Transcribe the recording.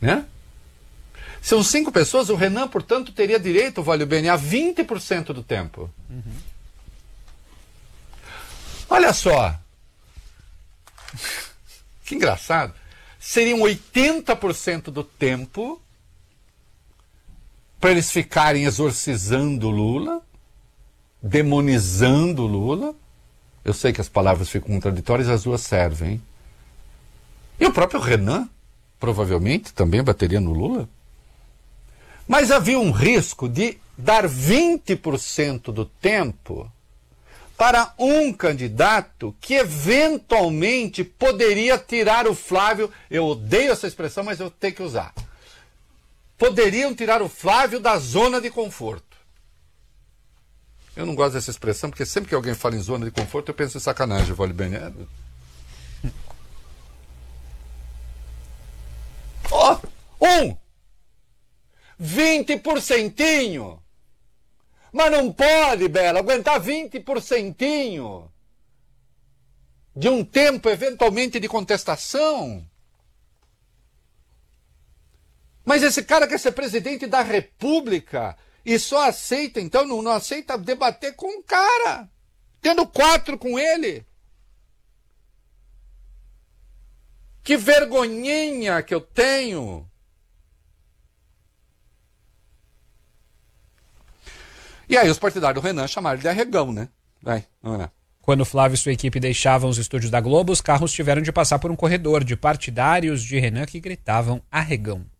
né? São 5 pessoas, o Renan, portanto, teria direito, Valio Bene, a 20% do tempo. Olha só. Que engraçado. Seriam 80% do tempo para eles ficarem exorcizando o Lula, demonizando o Lula. Eu sei que as palavras ficam contraditórias, as duas servem. E o próprio Renan, provavelmente, também bateria no Lula. Mas havia um risco de dar 20% do tempo para um candidato que eventualmente poderia tirar o Flávio, eu odeio essa expressão, mas eu tenho que usar. Poderiam tirar o Flávio da zona de conforto. Eu não gosto dessa expressão, porque sempre que alguém fala em zona de conforto, eu penso em sacanagem, Valio Bene. Ó, 20%. Mas não pode, Bela, aguentar 20% de um tempo, eventualmente, de contestação. Mas esse cara quer ser presidente da República e só aceita, então, não aceita debater com um cara, tendo 4 com ele. Que vergonhinha que eu tenho. E aí os partidários do Renan chamaram de arregão, né? Vai, vamos lá. Quando Flávio e sua equipe deixavam os estúdios da Globo, os carros tiveram de passar por um corredor de partidários de Renan que gritavam arregão.